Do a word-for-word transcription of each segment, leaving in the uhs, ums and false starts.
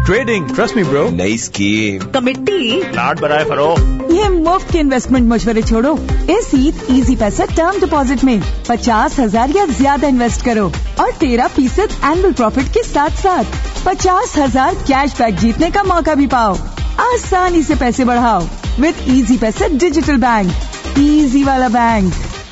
Trading, trust me bro. नई scheme, committee, plot बनाए फरोख्त. ये मुफ्त के इन्वेस्टमेंट मशवरे छोड़ो. इस ईद इजी पैसा टर्म डिपॉजिट में पचास हजार या ज्यादा इन्वेस्ट करो और तेरह फीसद एनुअल प्रॉफिट के साथ साथ पचास हजार कैश बैक जीतने का मौका भी पाओ. आसानी से पैसे बढ़ाओ विद इजी पैसा डिजिटल बैंक. इजी वाला बैंक.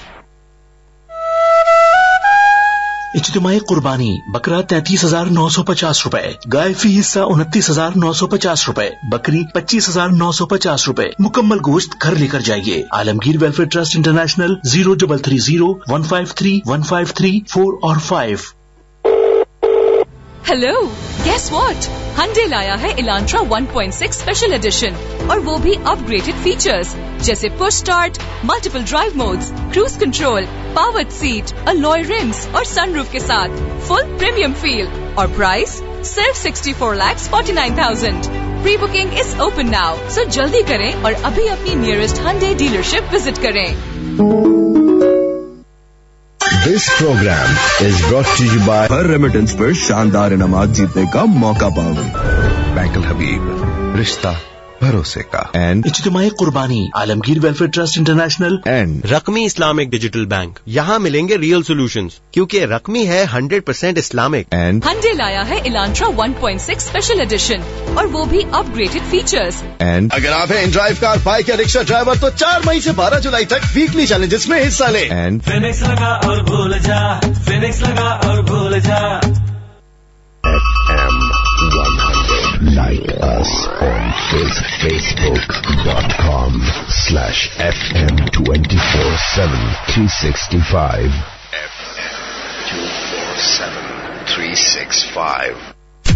इज्तिमाई कुर्बानी बकरा तैतीस हजार नौ सौ पचास रूपए, गाय फी हिस्सा उनतीस हजार नौ सौ पचास रूपए, बकरी पच्चीस हजार नौ सौ पचास रूपए. मुकम्मल गोश्त घर लेकर जाइए. Alamgir welfare trust international zero double three zero one five three one five three four और five. Hello, guess what? Hyundai लाया है Elantra one point six special edition और वो भी अपग्रेडेड फीचर्स जैसे push start, multiple drive modes, cruise control, powered seat, alloy RIMS और sunroof के साथ फुल प्रीमियम फील. और प्राइस सिर्फ sixty four lakh forty nine thousand. Pre booking is open now, सो जल्दी करें और अभी अपनी नियरेस्ट Hyundai डीलरशिप विजिट करें. This program is brought to you by her remittance पर शानदार इनामात जीतने का मौका पाओ. बैंक अल हबीब, रिश्ता भरोसे का. एंड इज्तिमाई कुर्बानी Alamgir welfare trust international and रकमी Islamic digital bank. यहाँ मिलेंगे रियल सॉल्यूशंस क्योंकि रकमी है hundred percent Islamic. And Hyundai लाया है Elantra one point six special edition और वो भी अपग्रेडेड फीचर्स. एंड अगर आप हैं ड्राइव कार, बाइक या रिक्शा ड्राइवर तो चार मई से बारह जुलाई तक वीकली चैलेंजेस में हिस्सा लें. एंड फिनिक्स लगा और भूल जा, फिनिक्स लगा और भूल जा. F M one hundred. Like us on Facebook dot com slash F M twenty-four seven three sixty-five. F M two four seven three six five.